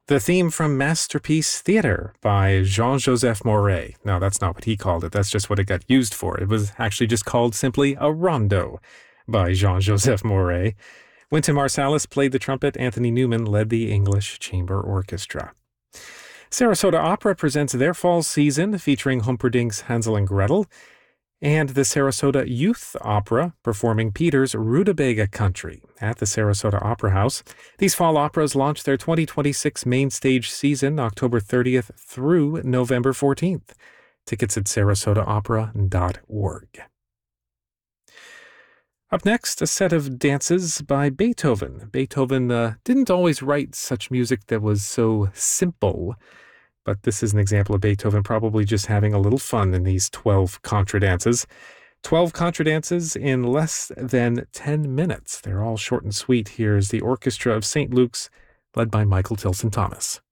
The theme from Masterpiece Theater by Jean-Joseph Moret. No, that's not what he called it. That's just what it got used for. It was actually just called simply a rondo by Jean-Joseph Moret. Wynton Marsalis played the trumpet. Anthony Newman led the English Chamber Orchestra. Sarasota Opera presents their fall season featuring Humperdinck's Hansel and Gretel, and the Sarasota Youth Opera performing Peter's Rutabaga Country at the Sarasota Opera House. These fall operas launch their 2026 main stage season October 30th through November 14th. Tickets at sarasotaopera.org. Up next, a set of dances by Beethoven. Beethoven didn't always write such music that was so simple, but this is an example of Beethoven probably just having a little fun in these 12 contradances. 12 contradances in less than 10 minutes. They're all short and sweet. Here's the Orchestra of St. Luke's, led by Michael Tilson Thomas.